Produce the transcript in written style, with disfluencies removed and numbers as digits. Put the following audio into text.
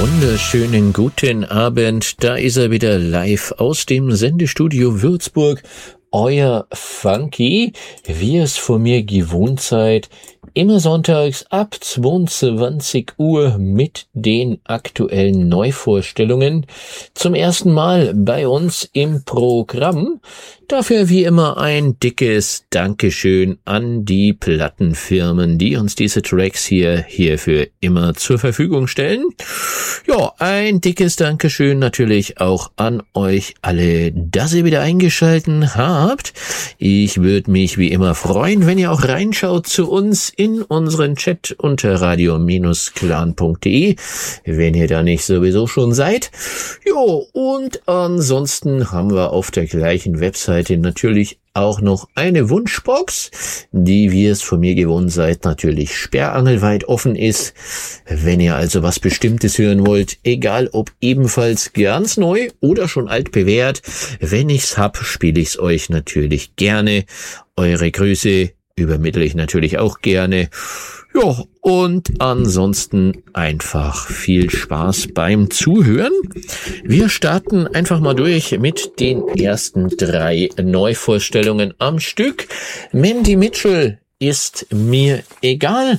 wunderschönen guten Abend. Da ist er wieder live aus dem Sendestudio Würzburg. Euer Funky, wie es von mir gewohnt seid, immer sonntags ab 22 Uhr mit den aktuellen Neuvorstellungen. Zum ersten Mal bei uns im Programm. Dafür wie immer ein dickes Dankeschön an die Plattenfirmen, die uns diese Tracks hierfür immer zur Verfügung stellen. Ja, ein dickes Dankeschön natürlich auch an euch alle, dass ihr wieder eingeschalten habt. Ich würde mich wie immer freuen, wenn ihr auch reinschaut zu uns in unseren Chat unter radio-clan.de, wenn ihr da nicht sowieso schon seid. Jo, und ansonsten haben wir auf der gleichen Webseite natürlich auch noch eine Wunschbox, die, wie es von mir gewohnt seid, natürlich sperrangelweit offen ist. Wenn ihr also was Bestimmtes hören wollt, egal ob ebenfalls ganz neu oder schon altbewährt, wenn ich's hab, spiele ich's euch natürlich gerne. Eure Grüße übermittle ich natürlich auch gerne. Ja, und ansonsten einfach viel Spaß beim Zuhören. Wir starten einfach mal durch mit den ersten 3 Neuvorstellungen am Stück. Mandy Mitchell ist mir egal.